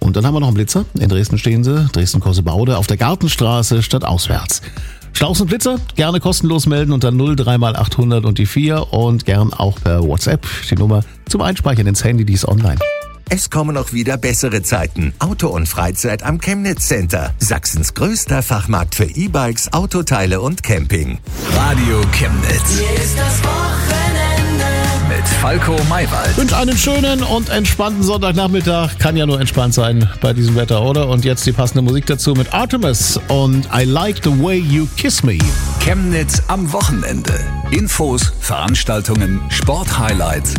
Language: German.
Und dann haben wir noch einen Blitzer. In Dresden stehen sie, Dresden-Korsebaude, auf der Gartenstraße statt auswärts. Staus und Blitzer, gerne kostenlos melden unter 03 mal 800 und die 4 und gern auch per WhatsApp. Die Nummer zum Einspeichern ins Handy, die ist online. Es kommen auch wieder bessere Zeiten. Auto und Freizeit am Chemnitz Center. Sachsens größter Fachmarkt für E-Bikes, Autoteile und Camping. Radio Chemnitz. Hier ist das Wochenende. Mit Falco Maywald. Wünsche einen schönen und entspannten Sonntagnachmittag. Kann ja nur entspannt sein bei diesem Wetter, oder? Und jetzt die passende Musik dazu mit Artemis und I Like the Way You Kiss Me. Chemnitz am Wochenende. Infos, Veranstaltungen, Sporthighlights